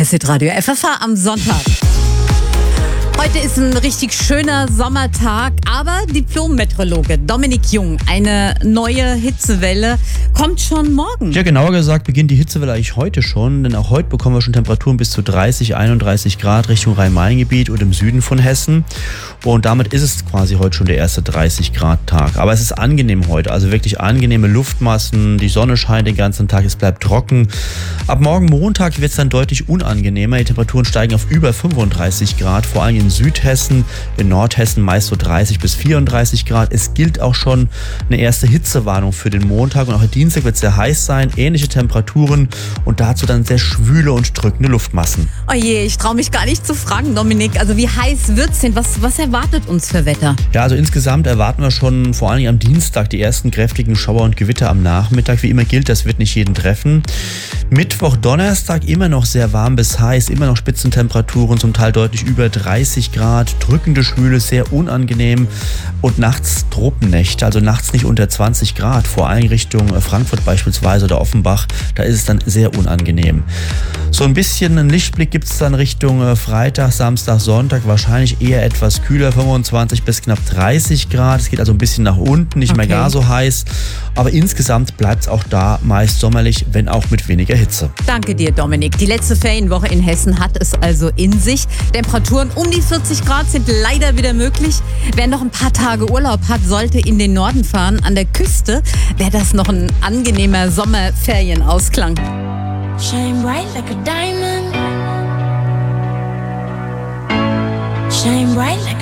Hier ist Hitradio FFH am Sonntag. Heute ist ein richtig schöner Sommertag, aber Diplom-Meteorologe Dominik Jung, eine neue Hitzewelle kommt schon morgen. Ja, genauer gesagt beginnt die Hitzewelle eigentlich heute schon, denn auch heute bekommen wir schon Temperaturen bis zu 30, 31 Grad Richtung Rhein-Main-Gebiet und im Süden von Hessen. Und damit ist es quasi heute schon der erste 30-Grad-Tag. Aber es ist angenehm heute, also wirklich angenehme Luftmassen, die Sonne scheint den ganzen Tag, es bleibt trocken. Ab morgen Montag wird es dann deutlich unangenehmer, die Temperaturen steigen auf über 35 Grad, vor allem in Südhessen, in Nordhessen meist so 30 bis 34 Grad. Es gilt auch schon eine erste Hitzewarnung für den Montag und auch der Dienstag wird es sehr heiß sein, ähnliche Temperaturen und dazu dann sehr schwüle und drückende Luftmassen. Oh je, ich traue mich gar nicht zu fragen, Dominik. Also wie heiß wird's denn? Was erwartet uns für Wetter? Ja, also insgesamt erwarten wir schon vor allem am Dienstag die ersten kräftigen Schauer und Gewitter am Nachmittag. Wie immer gilt, das wird nicht jeden treffen. Mittwoch, Donnerstag immer noch sehr warm bis heiß, immer noch Spitzentemperaturen, zum Teil deutlich über 30 Grad, drückende Schwüle, sehr unangenehm und nachts Tropennächte, also nachts nicht unter 20 Grad, vor allem Richtung Frankfurt beispielsweise oder Offenbach, da ist es dann sehr unangenehm. So ein bisschen einen Lichtblick gibt es dann Richtung Freitag, Samstag, Sonntag, wahrscheinlich eher etwas kühler, 25 bis knapp 30 Grad, es geht also ein bisschen nach unten, nicht mehr gar so heiß, aber insgesamt bleibt es auch da meist sommerlich, wenn auch mit weniger Hitze. Danke dir, Dominik. Die letzte Ferienwoche in Hessen hat es also in sich. Temperaturen um die 40 Grad sind leider wieder möglich. Wer noch ein paar Tage Urlaub hat, sollte in den Norden fahren. An der Küste wäre das noch ein angenehmer Sommerferienausklang. Shine bright like a diamond. Shine bright like